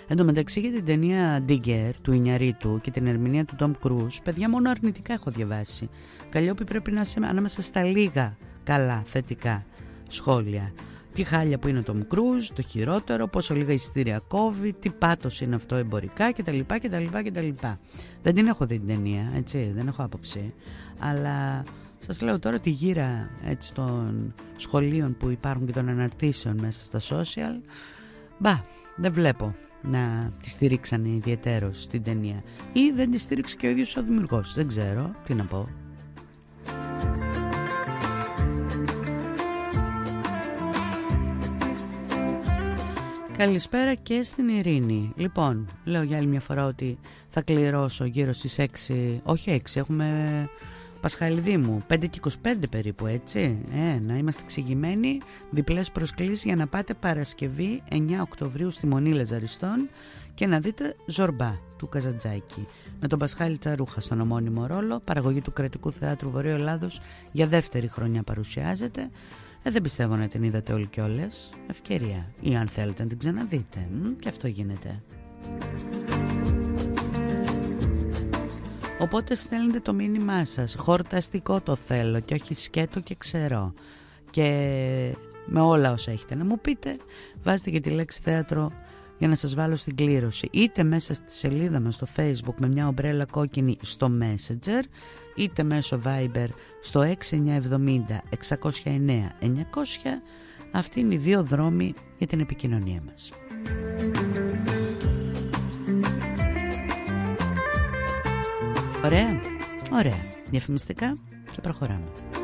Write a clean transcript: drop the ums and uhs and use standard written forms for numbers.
Εν τω μεταξύ, για την ταινία Digger του Ινιαρίτου και την ερμηνεία του Tom Cruise, παιδιά, μόνο αρνητικά έχω διαβάσει. Καλλιόπη, πρέπει να είσαι ανάμεσα στα λίγα καλά θετικά σχόλια. Τι χάλια που είναι ο Tom Cruise, το χειρότερο, πόσο λίγα εισιτήρια κόβει, τι πάτος είναι αυτό εμπορικά κτλ. Δεν την έχω δει την ταινία, έτσι, δεν έχω άποψη. Αλλά σας λέω τώρα τη γύρα έτσι, των σχολείων που υπάρχουν και των αναρτήσεων μέσα στα social. Δεν βλέπω να τη στηρίξανε ιδιαιτέρως στην ταινία. Ή δεν τη στήριξε και ο ίδιος ο δημιουργός. Δεν ξέρω τι να πω. Καλησπέρα και στην Ειρήνη. Λοιπόν, λέω για άλλη μια φορά ότι θα κληρώσω γύρω στις 6, όχι 6, έχουμε Πασχαλιδί μου, 5 και 25 περίπου, έτσι. Να είμαστε εξηγημένοι. Διπλές προσκλήσεις για να πάτε Παρασκευή 9 Οκτωβρίου στη Μονή Λαζαριστών και να δείτε Ζορμπά του Καζαντζάκη με τον Πασχάλη Τσαρούχα στον ομώνυμο ρόλο. Παραγωγή του Κρατικού Θεάτρου Βορείου Ελλάδος, για δεύτερη χρονιά παρουσιάζεται. Δεν πιστεύω να την είδατε όλοι και όλες. Ευκαιρία. Ή αν θέλετε να την ξαναδείτε. Και αυτό γίνεται. Οπότε στέλνετε το μήνυμά σας. Χορταστικό το θέλω και όχι σκέτο και ξερό. Και με όλα όσα έχετε να μου πείτε, βάζετε και τη λέξη θέατρο για να σας βάλω στην κλήρωση. Είτε μέσα στη σελίδα μας στο Facebook με μια ομπρέλα κόκκινη στο Messenger, είτε μέσω Viber στο 6970 609 900. Αυτοί είναι οι δύο δρόμοι για την επικοινωνία μας. Ωραία, ωραία. Διαφημιστικά και προχωράμε.